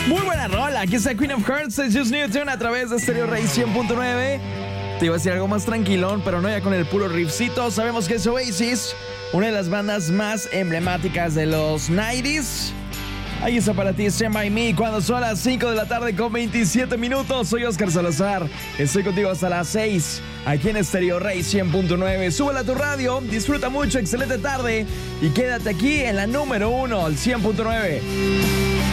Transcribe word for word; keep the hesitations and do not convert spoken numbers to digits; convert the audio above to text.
Muy buena rola, aquí está Queen of Hearts, es Just Newton a través de Stereo Rey cien punto nueve. Te iba a decir algo más tranquilón, pero no, ya con el puro riffcito. Sabemos que es Oasis, una de las bandas más emblemáticas de los noventas. Ahí está para ti Stand By Me cuando son las cinco de la tarde con veintisiete minutos. Soy Oscar Salazar, estoy contigo hasta las seis aquí en Stereo Rey cien punto nueve. Súbela a tu radio, disfruta mucho, excelente tarde y quédate aquí en la número uno, el cien punto nueve.